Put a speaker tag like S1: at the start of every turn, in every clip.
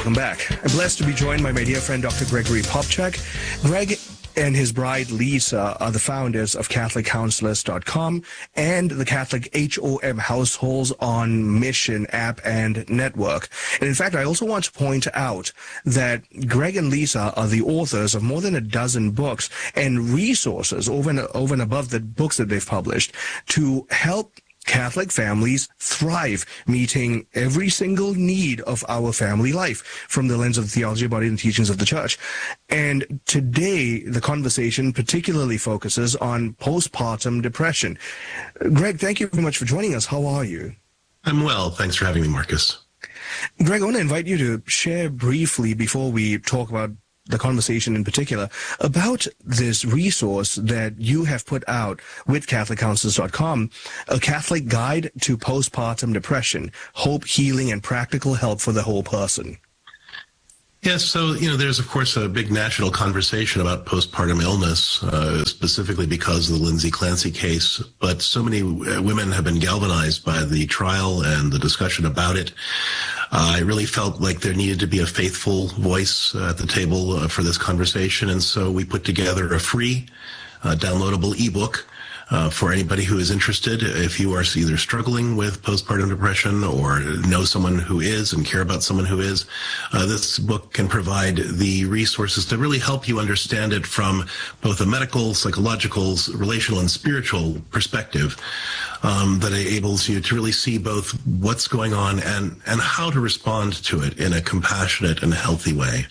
S1: Welcome back. I'm blessed to be joined by my dear friend, Dr. Gregory Popcak. Greg and his bride, Lisa, are the founders of CatholicCounselors.com and the Catholic HOM Households on Mission app and network. And in fact, I also want to point out that Greg and Lisa are the authors of more than a dozen books and resources over and above the books that they've published to help Catholic families thrive, meeting every single need of our family life from the lens of the theology, body, and teachings of the Church. And today, the conversation particularly focuses on postpartum depression. Greg, thank you very much for joining us. How are you?
S2: I'm well. Thanks for having me, Marcus.
S1: Greg, I want to invite you to share briefly, before we talk about the conversation in particular, about this resource that you have put out with CatholicCounselors.com, a Catholic guide to postpartum depression, hope, healing, and practical help for the whole person.
S2: Yes, so, there's, of course, a big national conversation about postpartum illness, specifically because of the Lindsay Clancy case. But so many women have been galvanized by the trial and the discussion about it. I really felt like there needed to be a faithful voice at the table for this conversation. And so we put together a free downloadable ebook for anybody who is interested. If you are either struggling with postpartum depression or know someone who is and care about someone who is, this book can provide the resources to really help you understand it from both a medical, psychological, relational, and spiritual perspective, that enables you to really see both what's going on and how to respond to it in a compassionate and healthy way.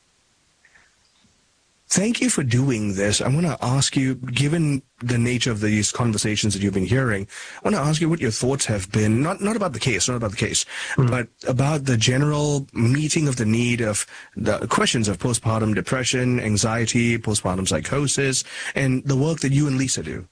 S1: Thank you for doing this. I want to ask you, given the nature of these conversations that you've been hearing, I want to ask you what your thoughts have been, not about the case, but about the general meeting of the need of the questions of postpartum depression, anxiety, postpartum psychosis, and the work that you and Lisa do.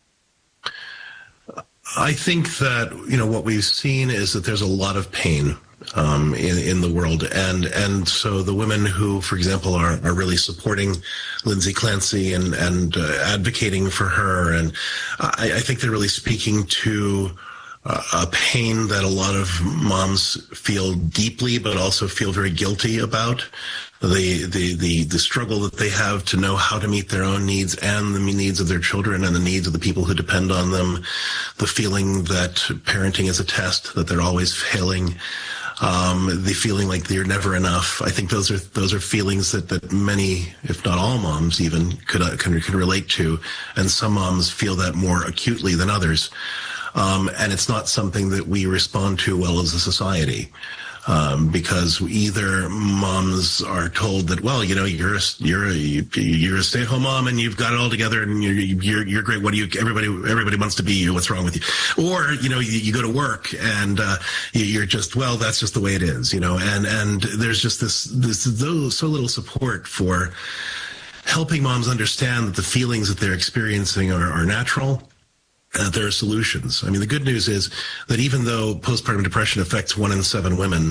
S2: I think that, what we've seen is that there's a lot of pain in the world. And so the women who, for example, are really supporting Lindsay Clancy and advocating for her. And I think they're really speaking to a pain that a lot of moms feel deeply, but also feel very guilty about. The struggle that they have to know how to meet their own needs and the needs of their children and the needs of the people who depend on them, the feeling that parenting is a test, that they're always failing, the feeling like they're never enough. I think those are feelings that many, if not all moms even, could relate to, and some moms feel that more acutely than others. And it's not something that we respond to well as a society. Because either moms are told that, well, you're a stay-at-home mom and you've got it all together and you're great. What do you? Everybody wants to be you. What's wrong with you? Or you go to work and you're just, well, that's just the way it is. And there's just so little support for helping moms understand that the feelings that they're experiencing are natural. There are solutions. I mean, the good news is that even though postpartum depression affects 1 in 7 women,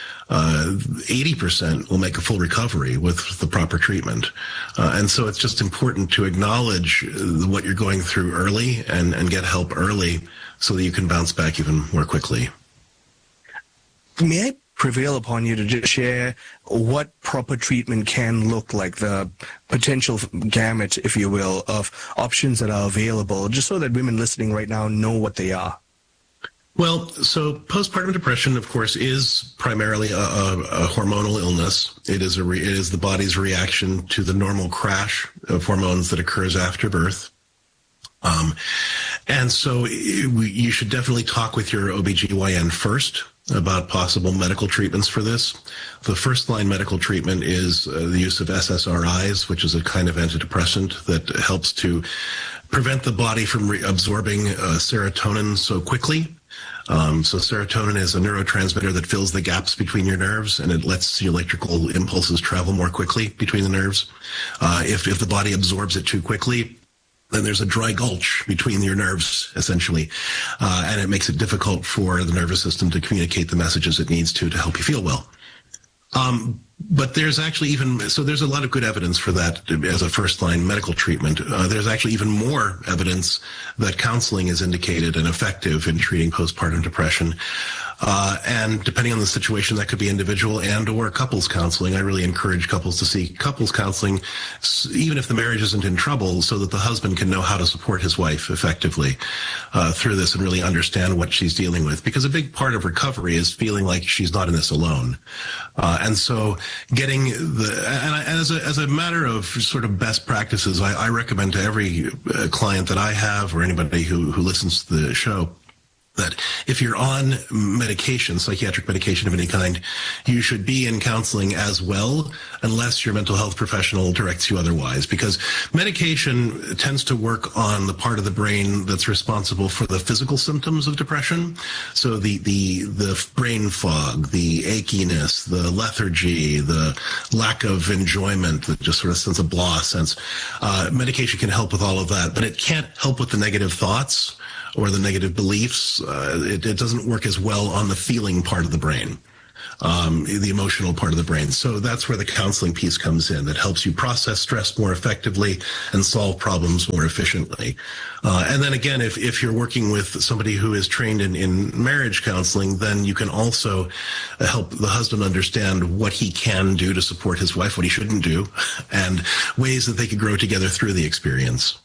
S2: 80% will make a full recovery with the proper treatment. And so it's just important to acknowledge what you're going through early and get help early so that you can bounce back even more quickly.
S1: May I prevail upon you to just share what proper treatment can look like, the potential gamut, if you will, of options that are available, just so that women listening right now know what they are?
S2: Well, so postpartum depression, of course, is primarily a hormonal illness. It is the body's reaction to the normal crash of hormones that occurs after birth. And so you should definitely talk with your OBGYN first about possible medical treatments for this. The first-line medical treatment is the use of SSRIs, which is a kind of antidepressant that helps to prevent the body from absorbing serotonin so quickly. So serotonin is a neurotransmitter that fills the gaps between your nerves, and it lets the electrical impulses travel more quickly between the nerves. If the body absorbs it too quickly, then there's a dry gulch between your nerves, essentially, and it makes it difficult for the nervous system to communicate the messages it needs to help you feel well. But there's actually there's a lot of good evidence for that as a first-line medical treatment. There's actually even more evidence that counseling is indicated and effective in treating postpartum depression. And depending on the situation, that could be individual and or couples counseling. I really encourage couples to seek couples counseling, even if the marriage isn't in trouble, so that the husband can know how to support his wife effectively through this and really understand what she's dealing with. Because a big part of recovery is feeling like she's not in this alone. And so getting as a matter of sort of best practices, I recommend to every client that I have or anybody who listens to the show that if you're on medication, psychiatric medication of any kind, you should be in counseling as well, unless your mental health professional directs you otherwise, because medication tends to work on the part of the brain that's responsible for the physical symptoms of depression. So the brain fog, the achiness, the lethargy, the lack of enjoyment, the just sort of sense of blah sense. Medication can help with all of that, but it can't help with the negative thoughts or the negative beliefs. It doesn't work as well on the feeling part of the brain, the emotional part of the brain. So that's where the counseling piece comes in, that helps you process stress more effectively and solve problems more efficiently. And then again, if you're working with somebody who is trained in marriage counseling, then you can also help the husband understand what he can do to support his wife, what he shouldn't do, and ways that they could grow together through the experience.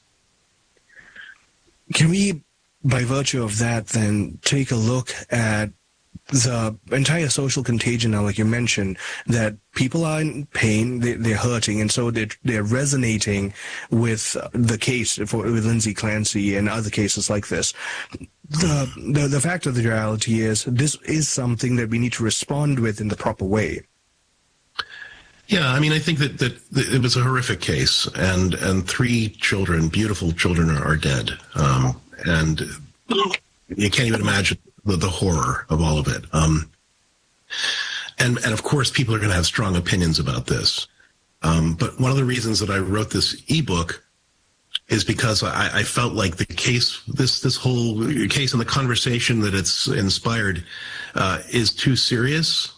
S1: Can we, by virtue of that, then take a look at the entire social contagion now, like you mentioned, that people are in pain, they're hurting, and so they're resonating with the case with Lindsay Clancy and other cases like this. The fact of the reality is this is something that we need to respond with in the proper way.
S2: Yeah, I mean, I think that it was a horrific case, and 3 children, beautiful children, are dead. And you can't even imagine the horror of all of it. And of course, people are going to have strong opinions about this. But one of the reasons that I wrote this ebook is because I felt like the case, this whole case and the conversation that it's inspired is too serious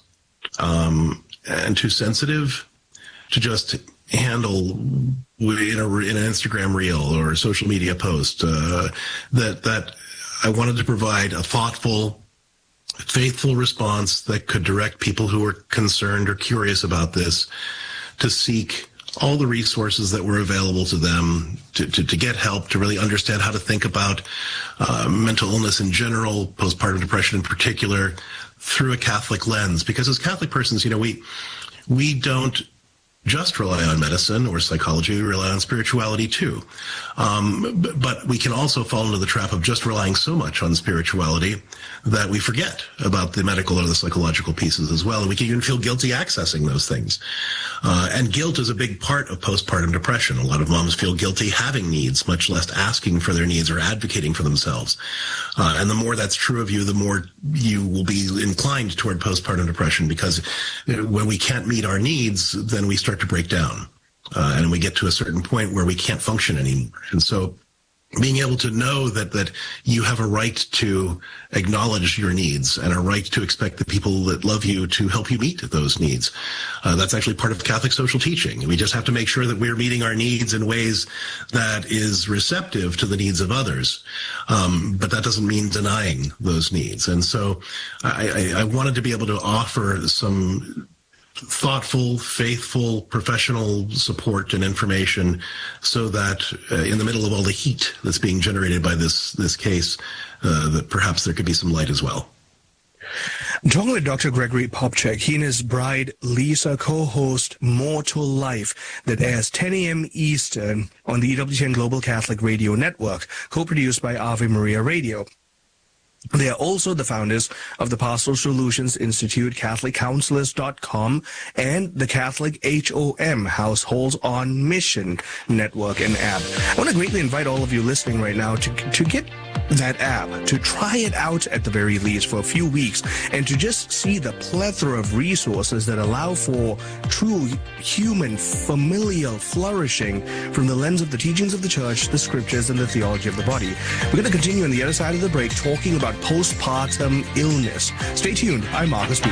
S2: and too sensitive to just handle in an Instagram reel or a social media post. That I wanted to provide a thoughtful, faithful response that could direct people who are concerned or curious about this to seek all the resources that were available to them to get help, to really understand how to think about mental illness in general, postpartum depression in particular, through a Catholic lens. Because as Catholic persons, we don't just rely on medicine or psychology, we rely on spirituality too. But we can also fall into the trap of just relying so much on spirituality that we forget about the medical or the psychological pieces as well. And we can even feel guilty accessing those things. And guilt is a big part of postpartum depression. A lot of moms feel guilty having needs, much less asking for their needs or advocating for themselves. And the more that's true of you, the more you will be inclined toward postpartum depression, because when we can't meet our needs, then we start to break down. And we get to a certain point where we can't function anymore. And so being able to know that you have a right to acknowledge your needs and a right to expect the people that love you to help you meet those needs. That's actually part of Catholic social teaching. We just have to make sure that we're meeting our needs in ways that is receptive to the needs of others. But that doesn't mean denying those needs. And so I wanted to be able to offer some thoughtful, faithful, professional support and information so that in the middle of all the heat that's being generated by this case, that perhaps there could be some light as well.
S1: I'm talking with Dr. Gregory Popcak. He and his bride, Lisa, co-host More to Life, that airs 10 a.m. Eastern on the EWTN Global Catholic Radio Network, co-produced by Ave Maria Radio. They are also the founders of the Pastoral Solutions Institute, CatholicCounselors.com, and the Catholic HOM, Households on Mission network and app. I want to greatly invite all of you listening right now to get that app, to try it out at the very least for a few weeks, and to just see the plethora of resources that allow for true human, familial flourishing from the lens of the teachings of the Church, the Scriptures, and the theology of the body. We're going to continue on the other side of the break talking about postpartum illness. Stay tuned. I'm Marcus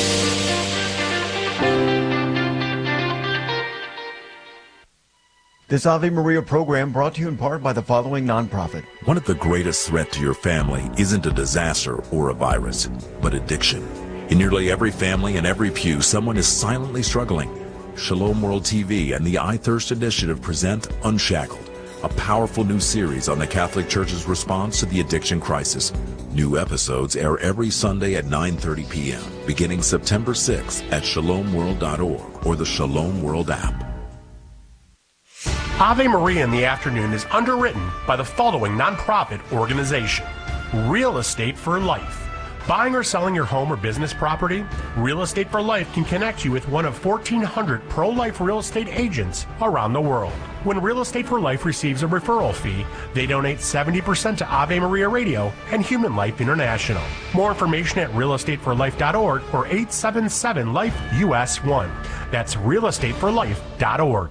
S1: Butha.
S3: This Ave Maria program brought to you in part by the following nonprofit.
S4: One of the greatest threats to your family isn't a disaster or a virus, but addiction. In nearly every family and every pew, someone is silently struggling. Shalom World TV and the I Thirst Initiative present Unshackled, a powerful new series on the Catholic Church's response to the addiction crisis. New episodes air every Sunday at 9:30 p.m., beginning September 6th at shalomworld.org or the Shalom World app.
S5: Ave Maria in the Afternoon is underwritten by the following nonprofit organization: Real Estate for Life. Buying or selling your home or business property? Real Estate for Life can connect you with one of 1,400 pro-life real estate agents around the world. When Real Estate for Life receives a referral fee, they donate 70% to Ave Maria Radio and Human Life International. More information at realestateforlife.org or 877-LIFE-US1. That's realestateforlife.org.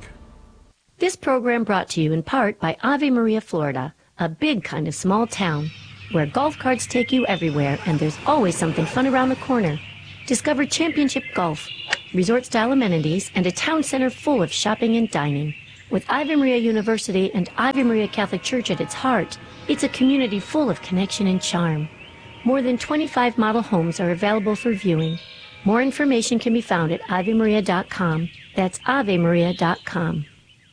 S6: This program brought to you in part by Ave Maria, Florida, a big kind of small town where golf carts take you everywhere and there's always something fun around the corner. Discover championship golf, resort-style amenities, and a town center full of shopping and dining. With Ave Maria University and Ave Maria Catholic Church at its heart, it's a community full of connection and charm. More than 25 model homes are available for viewing. More information can be found at avemaria.com. That's avemaria.com.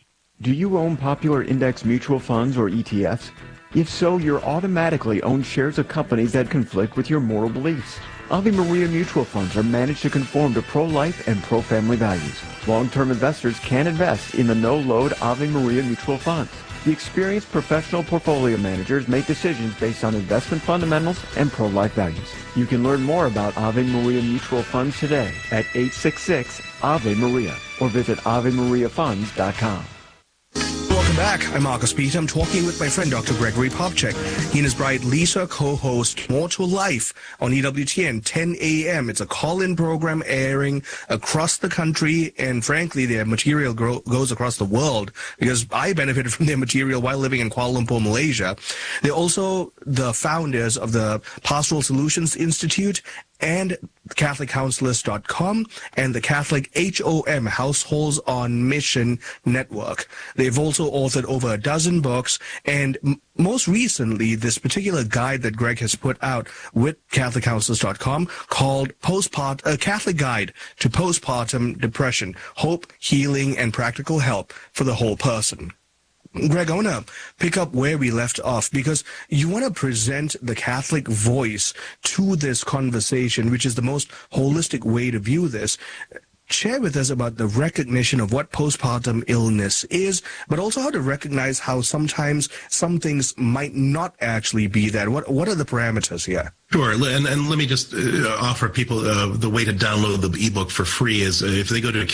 S3: Do you own popular index mutual funds or ETFs? If so, you're automatically own shares of companies that conflict with your moral beliefs. Ave Maria mutual funds are managed to conform to pro-life and pro-family values. Long-term investors can invest in the no-load Ave Maria mutual funds. The experienced professional portfolio managers make decisions based on investment fundamentals and pro-life values. You can learn more about Ave Maria mutual funds today at 866 Ave Maria or visit AveMariaFunds.com.
S1: Welcome back. I'm Marcus Peter. I'm talking with my friend Dr. Gregory Popcak. He and his bride Lisa co-host More to Life on EWTN 10 a.m. It's a call-in program airing across the country, and frankly, their material goes across the world because I benefited from their material while living in Kuala Lumpur, Malaysia. They're also the founders of the Pastoral Solutions Institute and CatholicCounselors.com and the Catholic HOM Households on Mission Network. They've also authored over a dozen books, and most recently, this particular guide that Greg has put out with CatholicCounselors.com called A Catholic Guide to Postpartum Depression, Hope, Healing, and Practical Help for the Whole Person. Greg, I want to pick up where we left off because you want to present the Catholic voice to this conversation, which is the most holistic way to view this. Share with us about the recognition of what postpartum illness is, but also how to recognize how sometimes some things might not actually be that. What are the parameters here?
S2: Sure, and let me just offer people the way to download the ebook for free is if they go to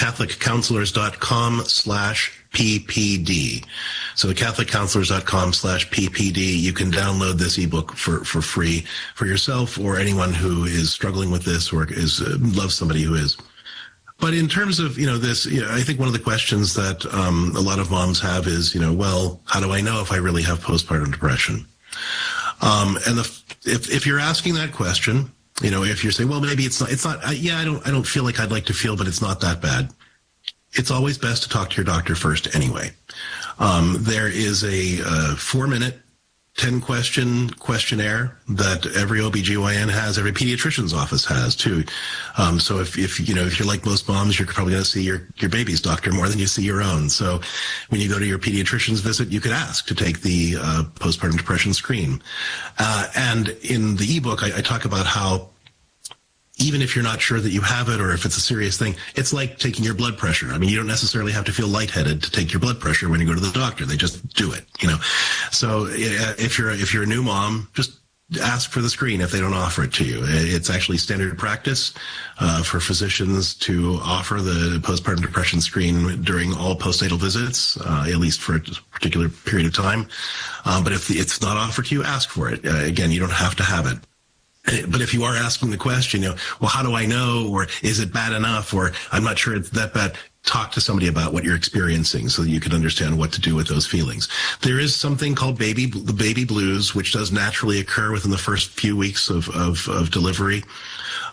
S2: CatholicCounselors.com/PPD. So CatholicCounselors.com/PPD, you can download this ebook for free for yourself or anyone who is struggling with this or loves somebody who is. But in terms of, this, I think one of the questions that a lot of moms have is, well, how do I know if I really have postpartum depression? And if you're asking that question, if you're saying, well, maybe it's not, I don't feel like I'd like to feel, but it's not that bad. It's always best to talk to your doctor first anyway. There is a 4-minute 10-question questionnaire that every OBGYN has, every pediatrician's office has too. So if you're like most moms, you're probably going to see your baby's doctor more than you see your own. So when you go to your pediatrician's visit, you could ask to take the postpartum depression screen. And in the ebook, I talk about how even if you're not sure that you have it or if it's a serious thing, it's like taking your blood pressure. I mean, you don't necessarily have to feel lightheaded to take your blood pressure when you go to the doctor. They just do it, So if you're a new mom, just ask for the screen if they don't offer it to you. It's actually standard practice for physicians to offer the postpartum depression screen during all postnatal visits, at least for a particular period of time. But if it's not offered to you, ask for it. Again, you don't have to have it. But if you are asking the question, well, how do I know? Or is it bad enough? Or I'm not sure it's that bad. Talk to somebody about what you're experiencing so that you can understand what to do with those feelings. There is something called the baby blues, which does naturally occur within the first few weeks of delivery.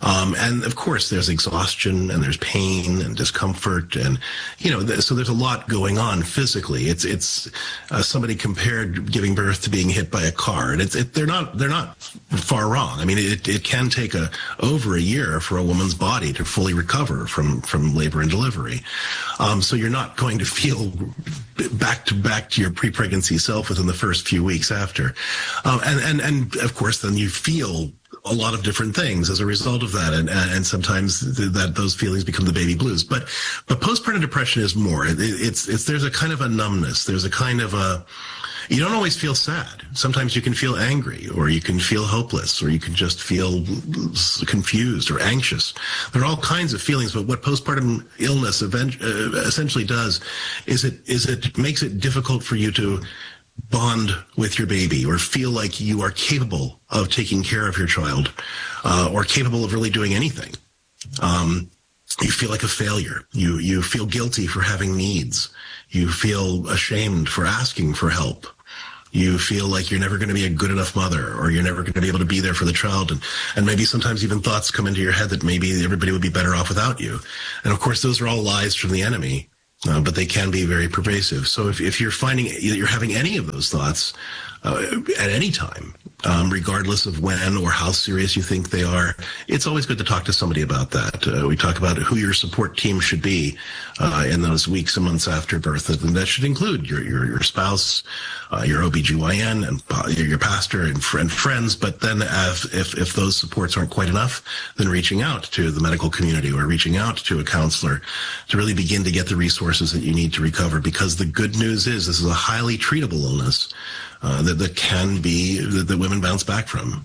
S2: And of course, there's exhaustion and there's pain and discomfort, and so there's a lot going on physically. It's somebody compared giving birth to being hit by a car, and they're not far wrong. I mean, it can take over a year for a woman's body to fully recover from labor and delivery. So you're not going to feel back to your pre-pregnancy self within the first few weeks after, and of course, then you feel a lot of different things as a result of that, and sometimes those feelings become the baby blues. But postpartum depression is more. There's a kind of a numbness. There's a kind of you don't always feel sad. Sometimes you can feel angry, or you can feel hopeless, or you can just feel confused or anxious. There are all kinds of feelings, but what postpartum illness essentially does is it makes it difficult for you to bond with your baby or feel like you are capable of taking care of your child, or capable of really doing anything. You feel like a failure. You feel guilty for having needs. You feel ashamed for asking for help. You feel like you're never going to be a good enough mother, or you're never going to be able to be there for the child. And maybe sometimes even thoughts come into your head that maybe everybody would be better off without you. And of course, those are all lies from the enemy, but they can be very pervasive. So if you're finding you're having any of those thoughts at any time, regardless of when or how serious you think they are, it's always good to talk to somebody about that. We talk about who your support team should be in those weeks and months after birth, and that should include your spouse, your OBGYN, and your pastor and friends. But then if those supports aren't quite enough, then reaching out to the medical community or reaching out to a counselor to really begin to get the resources that you need to recover. Because the good news is this is a highly treatable illness that can be that women bounce back from.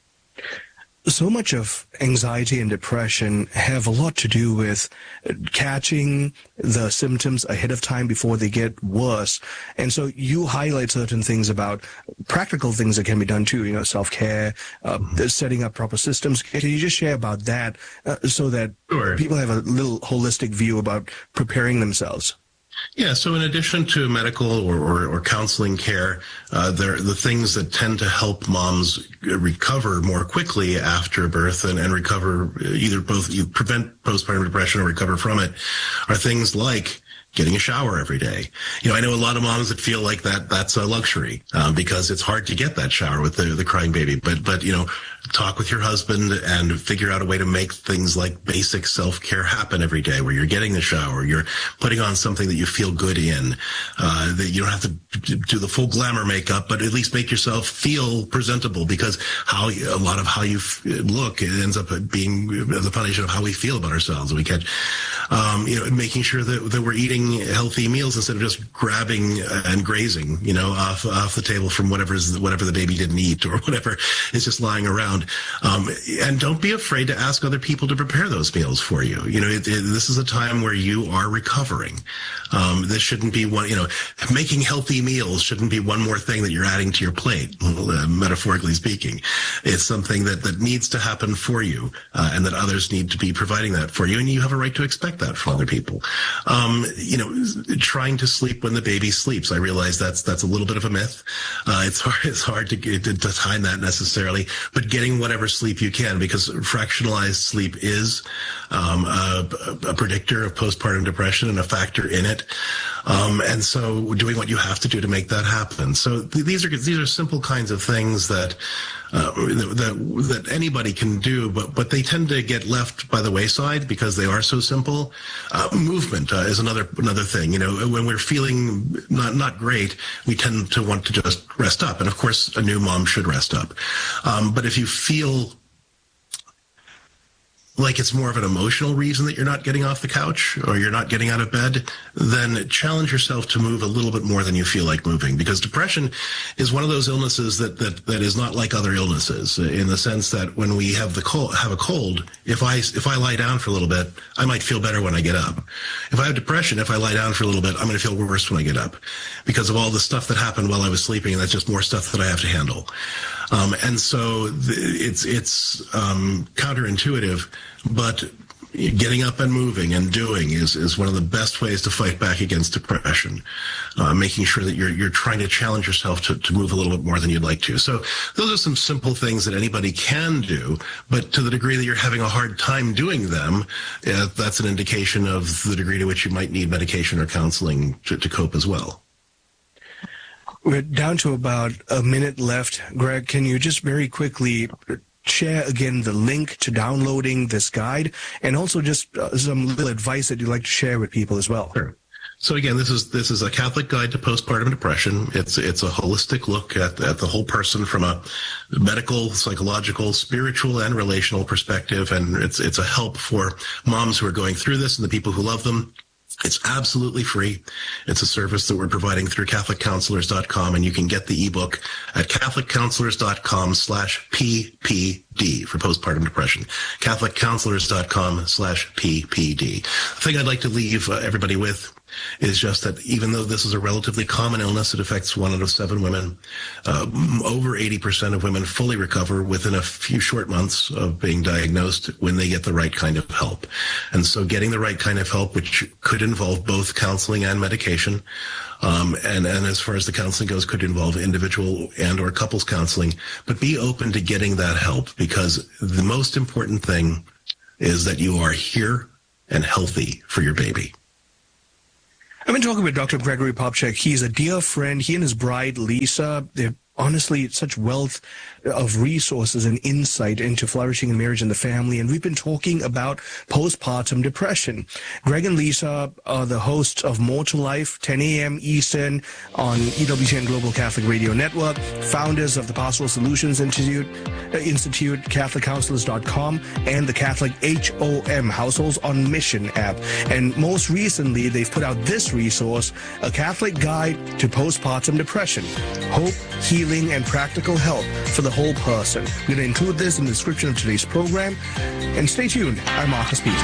S1: So much of anxiety and depression have a lot to do with catching the symptoms ahead of time before they get worse. And so you highlight certain things about practical things that can be done too, self-care, setting up proper systems. Can you just share about that so that people have a little holistic view about preparing themselves?
S2: Yeah, so in addition to medical or counseling care, the things that tend to help moms recover more quickly after birth and recover you prevent postpartum depression or recover from it are things like getting a shower every day. I know a lot of moms that feel like that's a luxury because it's hard to get that shower with the crying baby. But talk with your husband and figure out a way to make things like basic self-care happen every day, where you're getting the shower, you're putting on something that you feel good in, that you don't have to do the full glamour makeup, but at least make yourself feel presentable, because a lot of how you look, it ends up being the foundation of how we feel about ourselves. We catch, making sure that we're eating healthy meals instead of just grabbing and grazing, off the table from whatever the baby didn't eat or whatever is just lying around. And don't be afraid to ask other people to prepare those meals for you. This is a time where you are recovering. This shouldn't be making healthy meals shouldn't be one more thing that you're adding to your plate, metaphorically speaking. It's something that needs to happen for you, and that others need to be providing that for you. And you have a right to expect that from other people. Trying to sleep when the baby sleeps. I realize that's a little bit of a myth. It's hard to time that necessarily, but getting whatever sleep you can, because fractionalized sleep is a predictor of postpartum depression and a factor in it. And so doing what you have to do to make that happen. So these are simple kinds of things that anybody can do, but they tend to get left by the wayside because they are so simple. Movement is another thing. When we're feeling not great, we tend to want to just rest up. And of course, a new mom should rest up. But if you feel like it's more of an emotional reason that you're not getting off the couch or you're not getting out of bed, then challenge yourself to move a little bit more than you feel like moving. Because depression is one of those illnesses that is not like other illnesses, in the sense that when we have a cold, if I lie down for a little bit, I might feel better when I get up. If I have depression, if I lie down for a little bit, I'm going to feel worse when I get up, because of all the stuff that happened while I was sleeping, and that's just more stuff that I have to handle. And so it's counterintuitive, but getting up and moving and doing is one of the best ways to fight back against depression. Making sure that you're trying to challenge yourself to move a little bit more than you'd like to. So those are some simple things that anybody can do, but to the degree that you're having a hard time doing them, that's an indication of the degree to which you might need medication or counseling to cope as well.
S1: We're down to about a minute left. Greg, can you just very quickly share again the link to downloading this guide, and also just some little advice that you'd like to share with people as well?
S2: Sure. So again, this is a Catholic guide to postpartum depression. It's a holistic look at the whole person from a medical, psychological, spiritual, and relational perspective, and it's a help for moms who are going through this and the people who love them. It's absolutely free. It's a service that we're providing through CatholicCounselors.com, and you can get the ebook at CatholicCounselors.com/PPD for postpartum depression. CatholicCounselors.com/PPD. The thing I'd like to leave everybody with is just that even though this is a relatively common illness, it affects 1 out of 7 women. Over 80% of women fully recover within a few short months of being diagnosed when they get the right kind of help. And so getting the right kind of help, which could involve both counseling and medication, and as far as the counseling goes, could involve individual and or couples counseling, but be open to getting that help, because the most important thing is that you are here and healthy for your baby.
S1: I've been talking with Dr. Gregory Popcak. He's a dear friend. He and his bride, Lisa, they're honestly such wealth of resources and insight into flourishing in marriage and the family. And we've been talking about postpartum depression. Greg and Lisa are the hosts of More to Life, 10 a.m. Eastern on EWTN Global Catholic Radio Network, founders of the Pastoral Solutions Institute, CatholicCounselors.com, and the Catholic HOM Households on Mission app. And most recently, they've put out this resource, A Catholic Guide to Postpartum Depression, Hope, Healing, and Practical Help for the whole person. We're going to include this in the description of today's program. And stay tuned. I'm Marcus Peter.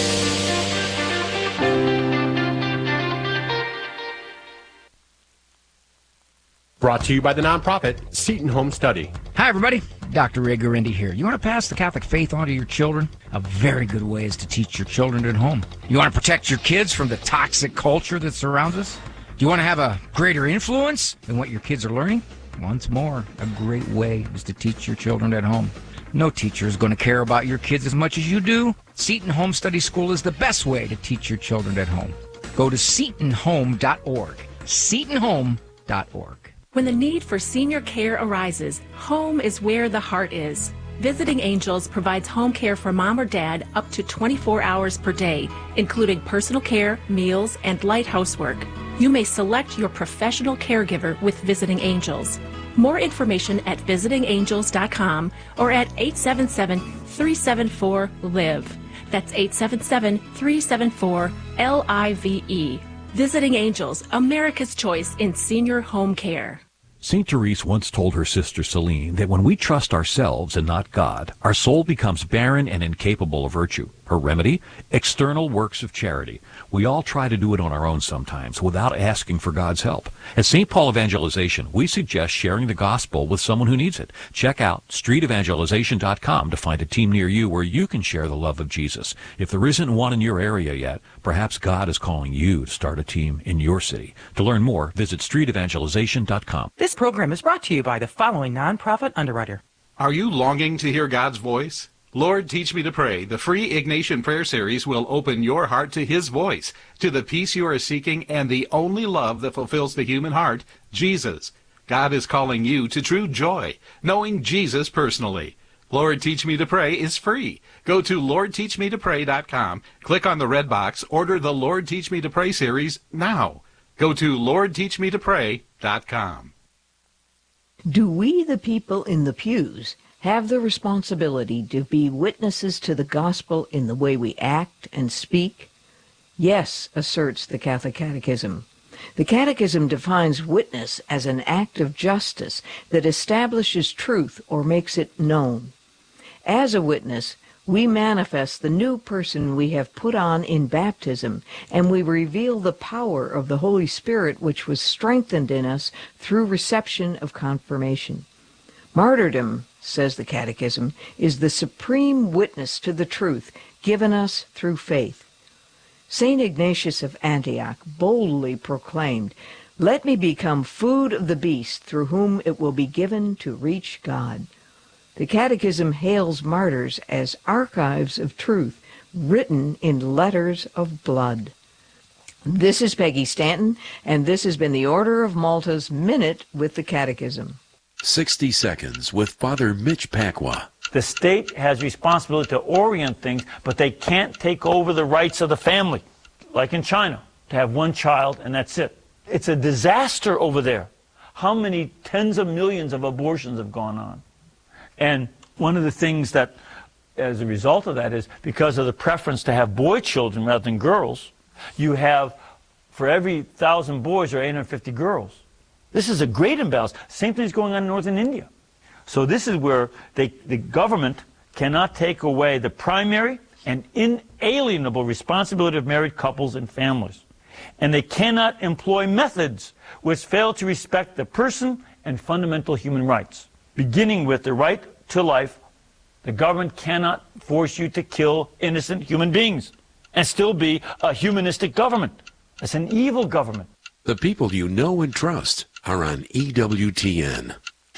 S5: Brought to you by the nonprofit Seton Home Study.
S7: Hi, everybody. Dr. Ray Guarendi here. You want to pass the Catholic faith on to your children? A very good way is to teach your children at home. You want to protect your kids from the toxic culture that surrounds us? Do you want to have a greater influence than what your kids are learning? Once more, a great way is to teach your children at home. No teacher is going to care about your kids as much as you do. Seton Home Study School is the best way to teach your children at home. Go to SetonHome.org. SetonHome.org.
S8: When the need for senior care arises, home is where the heart is. Visiting Angels provides home care for mom or dad up to 24 hours per day, including personal care, meals, and light housework. You may select your professional caregiver with Visiting Angels. More information at visitingangels.com or at 877-374-LIVE. That's 877-374-LIVE. Visiting Angels, America's choice in senior home care.
S9: St. Therese once told her sister Celine that when we trust ourselves and not God, our soul becomes barren and incapable of virtue. Her remedy? External works of charity. We all try to do it on our own sometimes without asking for God's help. At St. Paul Evangelization, we suggest sharing the gospel with someone who needs it. Check out streetevangelization.com to find a team near you where you can share the love of Jesus. If there isn't one in your area yet, perhaps God is calling you to start a team in your city. To learn more, visit streetevangelization.com.
S10: This program is brought to you by the following nonprofit underwriter.
S11: Are you longing to hear God's voice? Lord, Teach Me to Pray, the free Ignatian Prayer Series will open your heart to His voice, to the peace you are seeking and the only love that fulfills the human heart, Jesus. God is calling you to true joy, knowing Jesus personally. Lord, Teach Me to Pray is free. Go to LordTeachMeToPray.com, click on the red box, order the Lord, Teach Me to Pray series now. Go to LordTeachMeToPray.com.
S12: Do we, the people in the pews, have the responsibility to be witnesses to the gospel in the way we act and speak? Yes, asserts the Catholic Catechism. The Catechism defines witness as an act of justice that establishes truth or makes it known. As a witness, we manifest the new person we have put on in baptism, and we reveal the power of the Holy Spirit which was strengthened in us through reception of confirmation. Martyrdom, says the Catechism, is the supreme witness to the truth given us through faith. St. Ignatius of Antioch boldly proclaimed, "Let me become food of the beast through whom it will be given to reach God." The Catechism hails martyrs as archives of truth written in letters of blood. This is Peggy Stanton, and this has been the Order of Malta's Minute with the Catechism.
S13: 60 Seconds with Father Mitch Pacwa.
S14: The state has responsibility to orient things, but they can't take over the rights of the family, like in China, to have one child and that's it. It's a disaster over there. How many tens of millions of abortions have gone on? And one of the things that, as a result of that, is because of the preference to have boy children rather than girls, you have, for every 1,000 boys, there are 850 girls. This is a great imbalance. Same thing is going on in northern India. So this is where the government cannot take away the primary and inalienable responsibility of married couples and families. And they cannot employ methods which fail to respect the person and fundamental human rights. Beginning with the right to life, the government cannot force you to kill innocent human beings and still be a humanistic government. It's an evil government.
S13: The people you know and trust are on EWTN.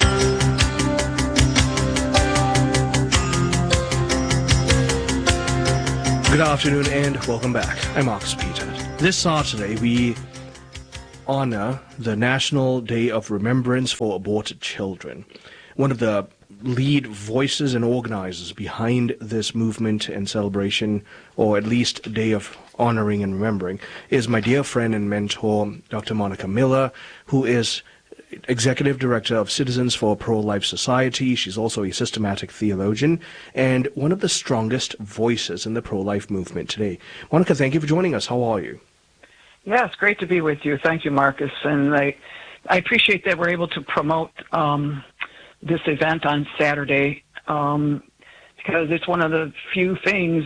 S1: Good afternoon and welcome back. I'm Marcus Peter. This Saturday, we honor the National Day of Remembrance for Aborted Children. One of the lead voices and organizers behind this movement and celebration, or at least a day of honoring and remembering, is my dear friend and mentor, Dr. Monica Miller, who is Executive Director of Citizens for a Pro-Life Society. She's also a systematic theologian and one of the strongest voices in the pro-life movement today. Monica, thank you for joining us. How are you?
S15: Yeah, it's great to be with you. Thank you, Marcus. And I appreciate that we're able to promote this event on Saturday because it's one of the few things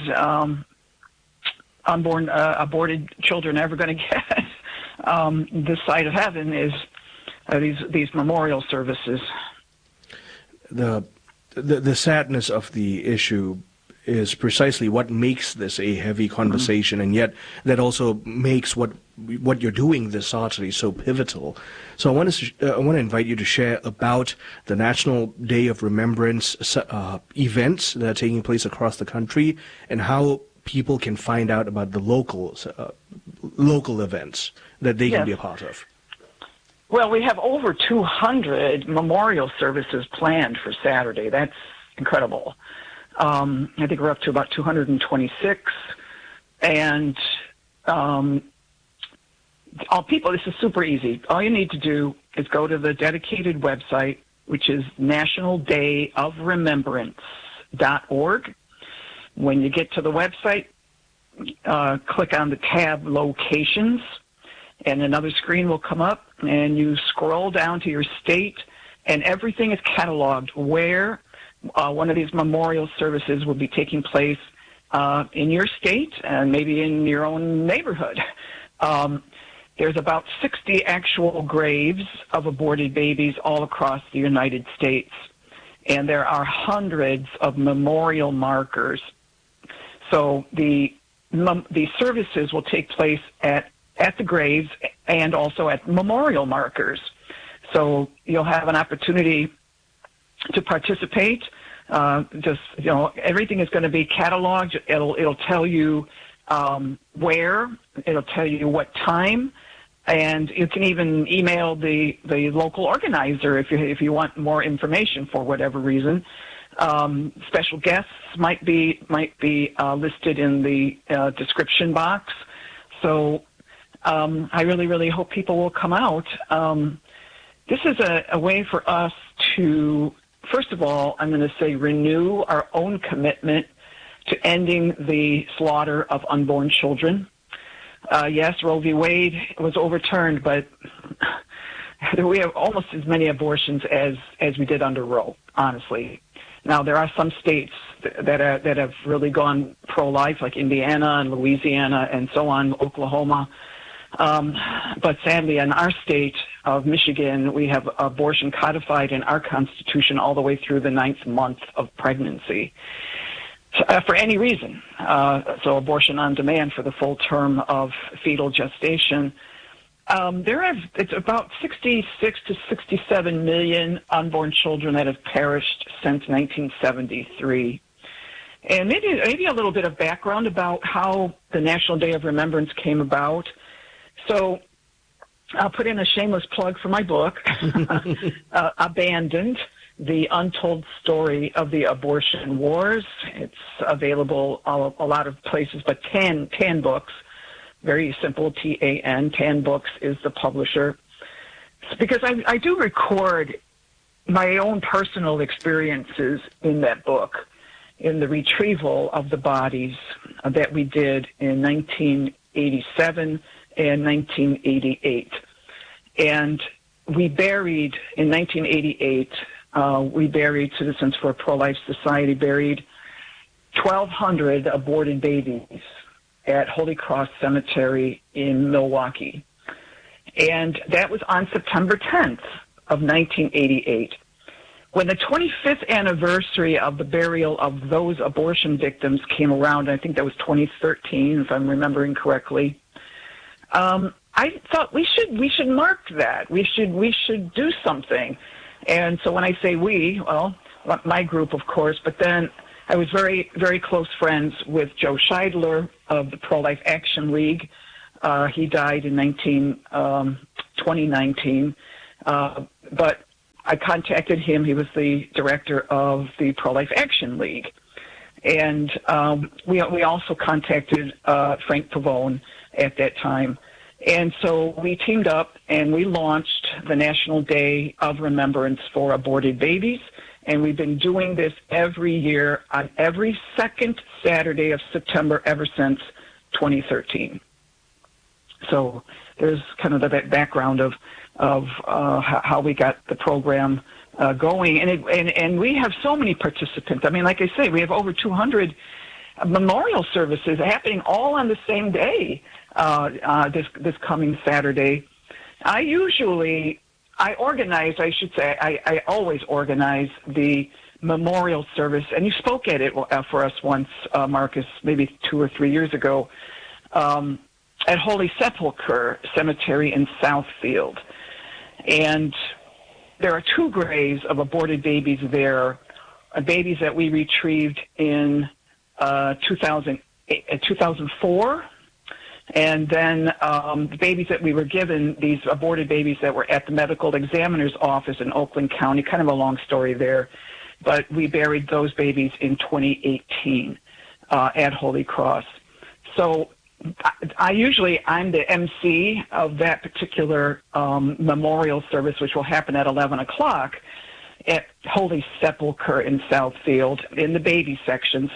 S15: aborted children are ever going to get this side of heaven is these memorial services.
S1: The sadness of the issue is precisely what makes this a heavy conversation, and yet that also makes what you're doing this Saturday so pivotal. So I want to invite you to share about the National Day of Remembrance events that are taking place across the country, and how people can find out about the local events that they can be a part of.
S15: Well, we have over 200 memorial services planned for Saturday. That's incredible. I think we're up to about 226. And all people, this is super easy. All you need to do is go to the dedicated website, which is nationaldayofremembrance.org. When you get to the website, click on the tab Locations, and another screen will come up, and you scroll down to your state, and everything is cataloged where one of these memorial services will be taking place in your state and maybe in your own neighborhood. There's about 60 actual graves of aborted babies all across the United States, and there are hundreds of memorial markers. So the services will take place at the graves and also at memorial markers. So you'll have an opportunity to participate. Everything is going to be cataloged. It'll tell you where. It'll tell you what time, and you can even email the local organizer if you want more information for whatever reason. Special guests might be listed in the description box. So I really, really hope people will come out. This is a way for us to, first of all, I'm going to say renew our own commitment to ending the slaughter of unborn children. Yes, Roe v. Wade was overturned, but we have almost as many abortions as we did under Roe, honestly. Now, there are some states that have really gone pro-life, like Indiana and Louisiana and so on, Oklahoma. But sadly, in our state of Michigan, we have abortion codified in our Constitution all the way through the 9th month of pregnancy. for any reason. So abortion on demand for the full term of fetal gestation. It's about 66 to 67 million unborn children that have perished since 1973. And maybe a little bit of background about how the National Day of Remembrance came about. So I'll put in a shameless plug for my book, Abandoned, The Untold Story of the Abortion Wars. It's available a lot of places, but Tan Books, very simple, T-A-N, Tan Books is the publisher. Because I do record my own personal experiences in that book, in the retrieval of the bodies that we did in 1987 and 1988. And we buried, in 1988, Citizens for a Pro-Life Society buried 1,200 aborted babies at Holy Cross Cemetery in Milwaukee. And that was on September 10th of 1988. When the 25th anniversary of the burial of those abortion victims came around, I think that was 2013, if I'm remembering correctly, I thought we should mark that. We should do something. And so when I say we, well, my group, of course, but then I was very, very close friends with Joe Scheidler of the Pro-Life Action League. He died in 2019. But I contacted him. He was the director of the Pro-Life Action League. And we also contacted Frank Pavone at that time. And so we teamed up and we launched the National Day of Remembrance for Aborted Babies. And we've been doing this every year on every second Saturday of September ever since 2013. So there's kind of the background of how we got the program going. And we have so many participants. I mean, like I say, we have over 200 memorial services happening all on the same day this coming Saturday. I always organize the memorial service, and you spoke at it for us once, Marcus, maybe 2 or 3 years ago, at Holy Sepulchre Cemetery in Southfield. And there are 2 graves of aborted babies there, babies that we retrieved in 2004. And then the babies that we were given, these aborted babies that were at the medical examiner's office in Oakland County, kind of a long story there, but we buried those babies in 2018 at Holy Cross. So I'm the MC of that particular memorial service, which will happen at 11 o'clock at Holy Sepulchre in Southfield in the baby section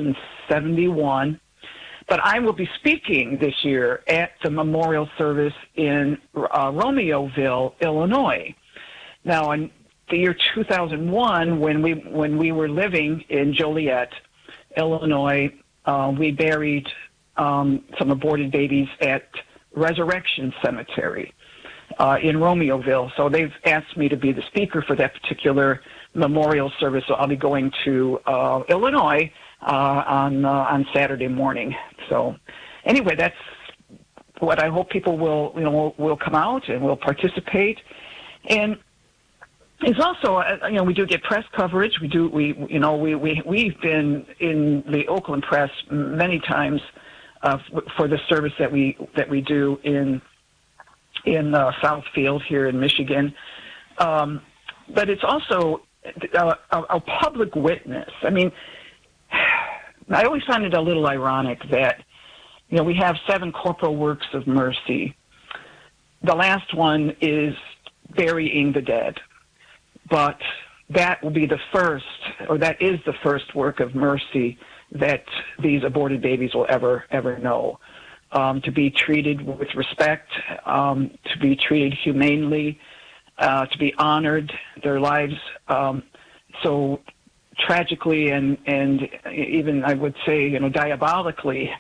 S15: 71. But I will be speaking this year at the memorial service in Romeoville, Illinois. Now, in the year 2001, when we were living in Joliet, Illinois, we buried some aborted babies at Resurrection Cemetery in Romeoville. So they've asked me to be the speaker for that particular memorial service. So I'll be going to Illinois on Saturday morning. So anyway, that's what I hope people will come out and will participate. And it's also, we do get press coverage. We've been in the Oakland Press many times for the service that we do in Southfield here in Michigan. But it's also a public witness. I mean, I always find it a little ironic that, we have 7 corporal works of mercy. The last one is burying the dead. But that will be that is the first work of mercy that these aborted babies will ever know. To be treated with respect, to be treated humanely, to be honored, their lives so tragically and even I would say diabolically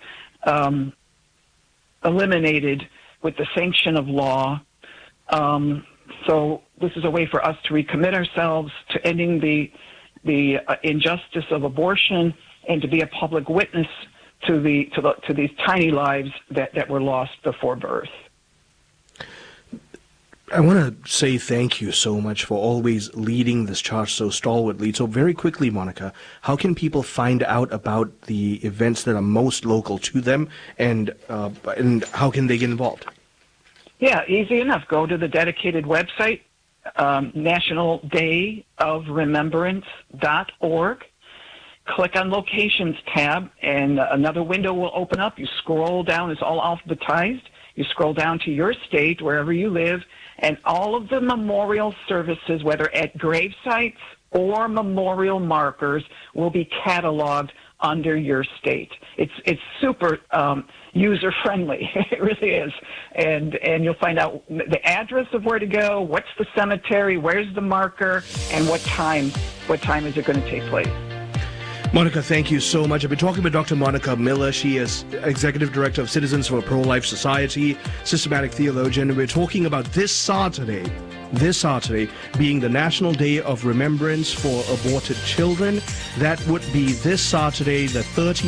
S15: eliminated with the sanction of law. So this is a way for us to recommit ourselves to ending the injustice of abortion and to be a public witness to these tiny lives that were lost before birth.
S1: I want to say thank you so much for always leading this charge so stalwartly. So very quickly, Monica, how can people find out about the events that are most local to them, and how can they get involved?
S15: Yeah, easy enough. Go to the dedicated website, nationaldayofremembrance.org. Click on Locations tab, and another window will open up. You scroll down. It's all alphabetized. You scroll down to your state, wherever you live, and all of the memorial services, whether at grave sites or memorial markers, will be cataloged under your state. It's super user friendly. It really is, and you'll find out the address of where to go, what's the cemetery, where's the marker, and what time is it going to take place.
S1: Monica, thank you so much. I've been talking with Dr. Monica Miller. She is Executive Director of Citizens for a Pro-Life Society, systematic theologian. We're talking about this Saturday being the National Day of Remembrance for Aborted Children. That would be this Saturday, the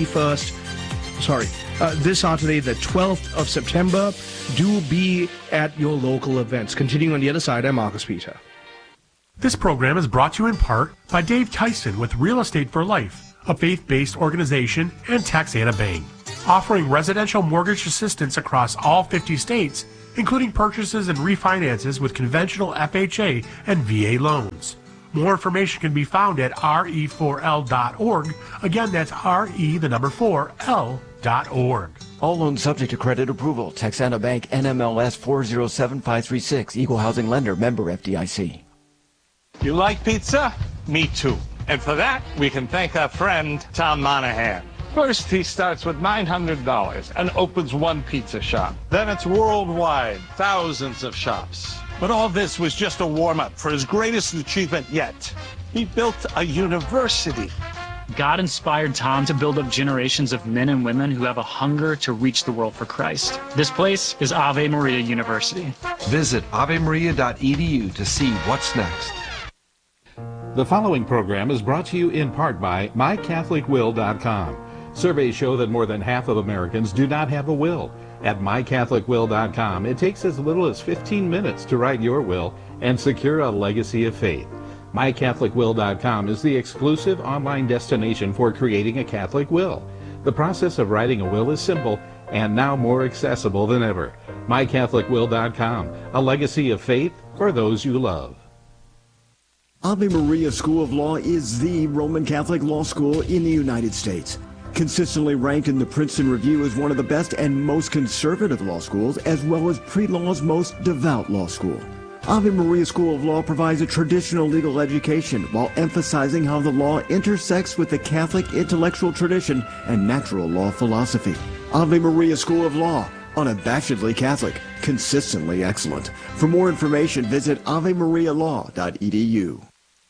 S1: 12th of September. Do be at your local events. Continuing on the other side, I'm Marcus Peter.
S5: This program is brought to you in part by Dave Tyson with Real Estate for Life, a faith-based organization, and Texana Bank, offering residential mortgage assistance across all 50 states, including purchases and refinances with conventional FHA and VA loans. More information can be found at re4l.org. Again, that's re4l.org.
S3: All loans subject to credit approval. Texana Bank, NMLS 407536, Equal Housing Lender, member FDIC.
S16: You like pizza? Me too. And for that, we can thank our friend, Tom Monahan. First, he starts with $900 and opens one pizza shop. Then it's worldwide, thousands of shops. But all this was just a warm-up for his greatest achievement yet. He built a university.
S17: God inspired Tom to build up generations of men and women who have a hunger to reach the world for Christ. This place is Ave Maria University.
S18: Visit avemaria.edu to see what's next.
S11: The following program is brought to you in part by MyCatholicWill.com. Surveys show that more than half of Americans do not have a will. At MyCatholicWill.com, it takes as little as 15 minutes to write your will and secure a legacy of faith. MyCatholicWill.com is the exclusive online destination for creating a Catholic will. The process of writing a will is simple and now more accessible than ever. MyCatholicWill.com, a legacy of faith for those you love.
S3: Ave Maria School of Law is the Roman Catholic law school in the United States. Consistently ranked in the Princeton Review as one of the best and most conservative law schools, as well as pre-law's most devout law school. Ave Maria School of Law provides a traditional legal education while emphasizing how the law intersects with the Catholic intellectual tradition and natural law philosophy. Ave Maria School of Law, unabashedly Catholic, consistently excellent. For more information, visit avemarialaw.edu.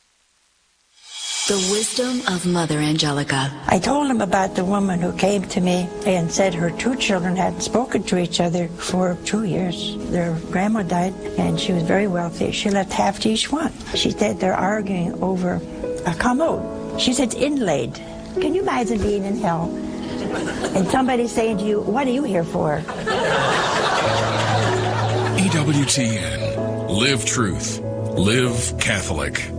S19: The wisdom of Mother Angelica.
S20: I told him about the woman who came to me and said her two children hadn't spoken to each other for 2 years. Their grandma died, and she was very wealthy. She left half to each one. She said they're arguing over a commode. She said it's inlaid. Can you imagine being in hell and somebody saying to you, "What are you here for?"
S21: EWTN. Live truth. Live Catholic.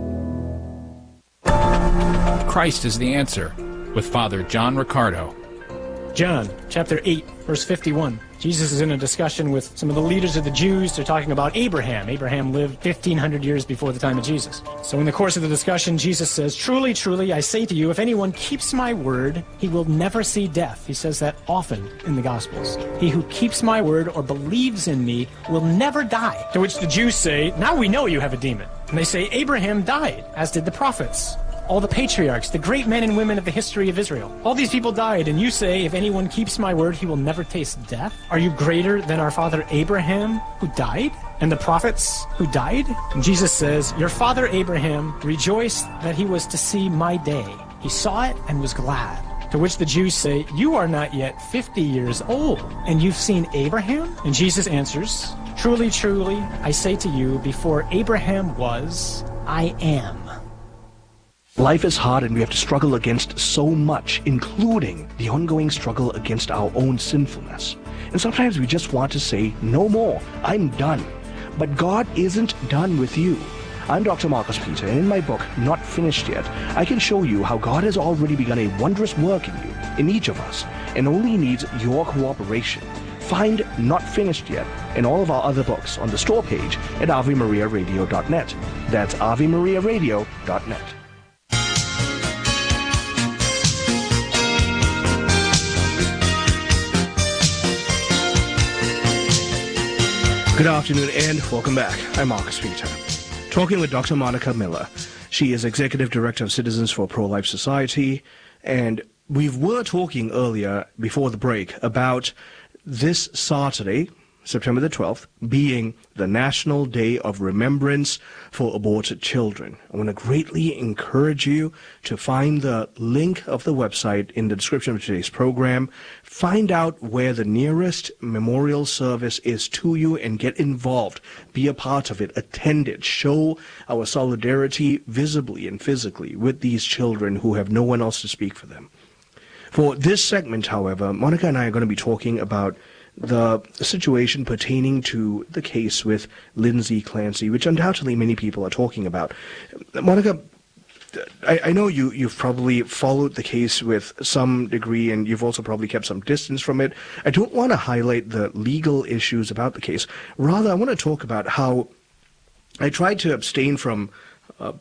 S22: Christ is the answer, with Father John Riccardo.
S23: John, chapter 8, verse 51. Jesus is in a discussion with some of the leaders of the Jews. They're talking about Abraham. Abraham lived 1,500 years before the time of Jesus. So in the course of the discussion, Jesus says, "Truly, truly, I say to you, if anyone keeps my word, he will never see death." He says that often in the Gospels. "He who keeps my word or believes in me will never die." To which the Jews say, "Now we know you have a demon." And they say, "Abraham died, as did the prophets. All the patriarchs, the great men and women of the history of Israel. All these people died, and you say, if anyone keeps my word, he will never taste death? Are you greater than our father Abraham, who died? And the prophets who died?" And Jesus says, "Your father Abraham rejoiced that he was to see my day. He saw it and was glad." To which the Jews say, "You are not yet 50 years old, and you've seen Abraham?" And Jesus answers, "Truly, truly, I say to you, before Abraham was, I am."
S1: Life is hard and we have to struggle against so much, including the ongoing struggle against our own sinfulness. And sometimes we just want to say, no more, I'm done. But God isn't done with you. I'm Dr. Marcus Peter, and in my book, Not Finished Yet, I can show you how God has already begun a wondrous work in you, in each of us, and only needs your cooperation. Find Not Finished Yet and all of our other books on the store page at AveMariaRadio.net. That's AveMariaRadio.net. Good afternoon and welcome back. I'm Marcus Peter. Talking with Dr. Monica Miller. She is Executive Director of Citizens for Pro-Life Society, and we were talking earlier before the break about this Saturday, September the 12th, being the National Day of Remembrance for Aborted Children. I want to greatly encourage you to find the link of the website in the description of today's program. Find out where the nearest memorial service is to you and get involved. Be a part of it. Attend it. Show our solidarity visibly and physically with these children who have no one else to speak for them. For this segment, however, Monica and I are going to be talking about the situation pertaining to the case with Lindsay Clancy, which undoubtedly many people are talking about. Monica, I know you've probably followed the case with some degree, and you've also probably kept some distance from it. I don't want to highlight the legal issues about the case. Rather, I want to talk about how I tried to abstain from